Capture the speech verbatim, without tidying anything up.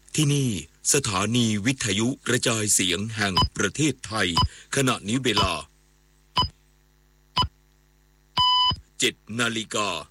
ที่นี่สถานีวิทยุกระจายเสียงแห่งประเทศไทยขณะนี้เวลาเจ็ดนาฬิกา